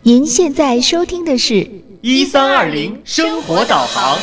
您现在收听的是 1320生活导航。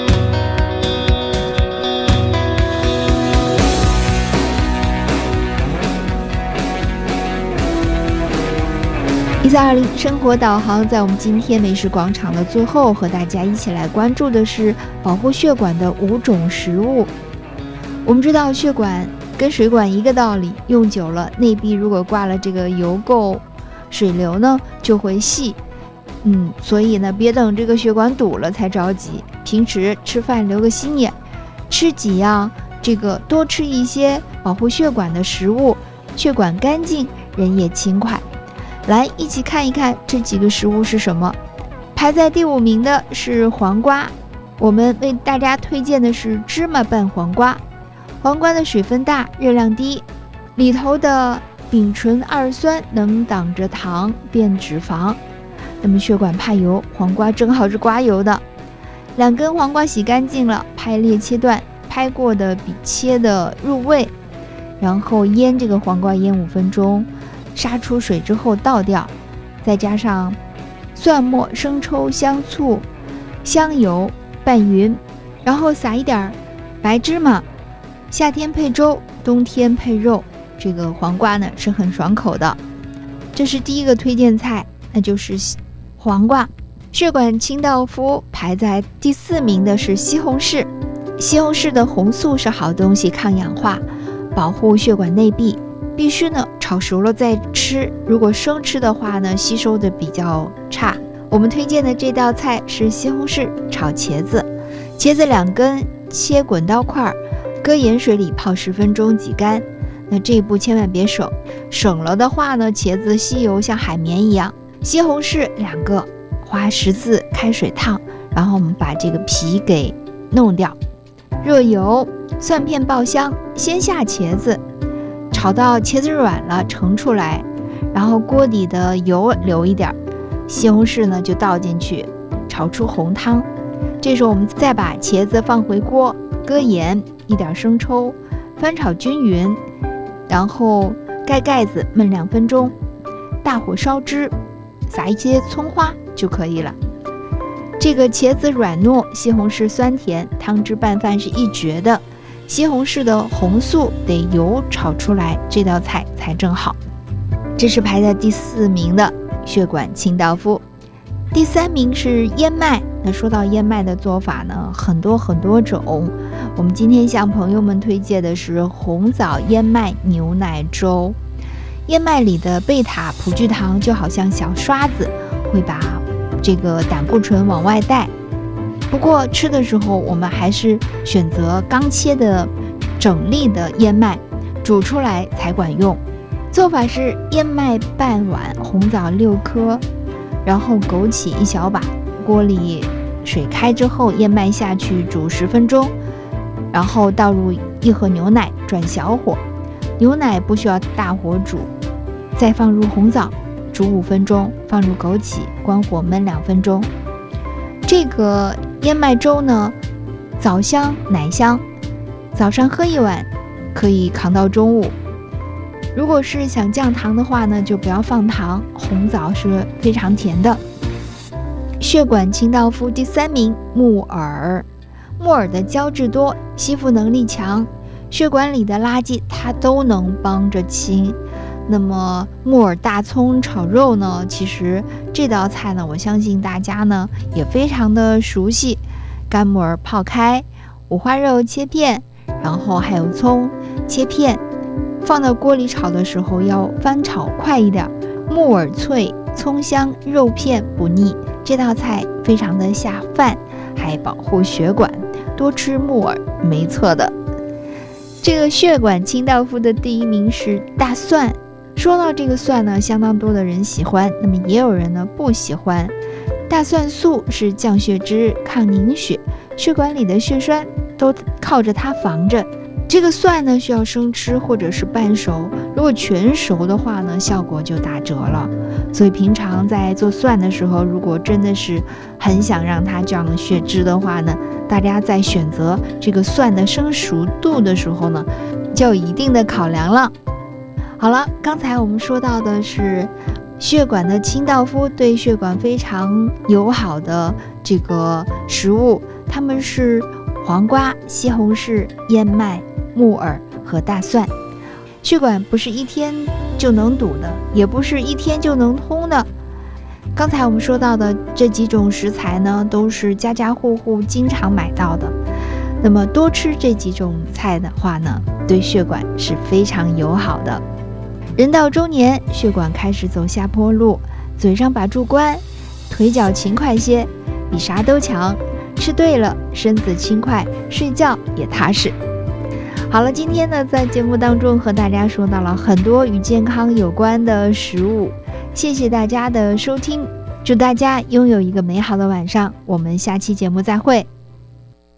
1320生活导航，在我们今天美食广场的最后，和大家一起来关注的是保护血管的5种食物。我们知道血管跟水管一个道理，用久了内壁如果挂了这个油垢，水流呢就会细。所以呢，别等这个血管堵了才着急，平时吃饭留个心眼，吃几样多吃一些保护血管的食物，血管干净，人也轻快。来一起看一看这几个食物是什么。排在第5名的是黄瓜，我们为大家推荐的是芝麻拌黄瓜。黄瓜的水分大，热量低，里头的丙醇二酸能挡着糖变脂肪。那么血管怕油，黄瓜正好是刮油的。2根黄瓜洗干净了，拍裂切断，拍过的比切的入味，然后腌这个黄瓜腌5分钟，杀出水之后倒掉，再加上蒜末、生抽、香醋、香油拌匀，然后撒一点白芝麻。夏天配粥，冬天配肉，这个黄瓜呢是很爽口的。这是第一个推荐菜，那就是黄瓜。血管清道夫排在第4名的是西红柿。西红柿的红素是好东西，抗氧化，保护血管内壁，必须呢炒熟了再吃，如果生吃的话呢吸收的比较差。我们推荐的这道菜是西红柿炒茄子。茄子2根切滚刀块，搁盐水里泡10分钟挤干。那这一步千万别省了的话呢，茄子吸油像海绵一样。西红柿2个，花10次开水烫，然后我们把这个皮给弄掉。热油，蒜片爆香，先下茄子，炒到茄子软了盛出来，然后锅底的油留一点，西红柿呢就倒进去，炒出红汤。这时候我们再把茄子放回锅，搁盐，一点生抽，翻炒均匀，然后盖盖子焖2分钟，大火烧汁，撒一些葱花就可以了。这个茄子软糯，西红柿酸甜，汤汁拌饭是一绝的。西红柿的红素得油炒出来，这道菜才正好。这是排在第4名的血管清道夫。第3名是燕麦。那说到燕麦的做法呢，很多种。我们今天向朋友们推荐的是红枣燕麦牛奶粥。燕麦里的贝塔葡聚糖就好像小刷子，会把这个胆固醇往外带。不过吃的时候我们还是选择刚切的整粒的燕麦，煮出来才管用。做法是燕麦半碗，红枣6颗，然后枸杞1小把，锅里水开之后燕麦下去煮10分钟，然后倒入1盒牛奶，转小火，牛奶不需要大火煮，再放入红枣煮5分钟，放入枸杞，关火焖2分钟。这个燕麦粥呢，枣香奶香，早上喝1碗可以扛到中午。如果是想降糖的话呢，就不要放糖，红枣是非常甜的。血管清道夫第3名木耳。木耳的胶质多，吸附能力强，血管里的垃圾它都能帮着清。那么木耳大葱炒肉呢，其实这道菜呢，我相信大家呢也非常的熟悉。干木耳泡开，五花肉切片，然后还有葱切片，放到锅里炒的时候要翻炒快一点，木耳脆，葱香，肉片不腻。这道菜非常的下饭，还保护血管，多吃木耳没错的。这个血管清道夫的第1名是大蒜。说到这个蒜呢，相当多的人喜欢，那么也有人呢不喜欢。大蒜素是降血脂、抗凝血，血管里的血栓都靠着它防着。这个蒜呢需要生吃或者是半熟，如果全熟的话呢，效果就打折了。所以平常在做蒜的时候，如果真的是很想让它降血脂的话呢，大家在选择这个蒜的生熟度的时候呢，就有一定的考量了。好了，刚才我们说到的是血管的清道夫，对血管非常友好的这个食物，它们是黄瓜、西红柿、燕麦、木耳和大蒜。血管不是一天就能堵的，也不是一天就能通的。刚才我们说到的这几种食材呢，都是家家户户经常买到的。那么多吃这几种菜的话呢，对血管是非常友好的。人到中年，血管开始走下坡路，嘴上把住关，腿脚勤快些，比啥都强。吃对了，身子轻快，睡觉也踏实。好了，今天呢，在节目当中和大家说到了很多与健康有关的食物，谢谢大家的收听，祝大家拥有一个美好的晚上，我们下期节目再会。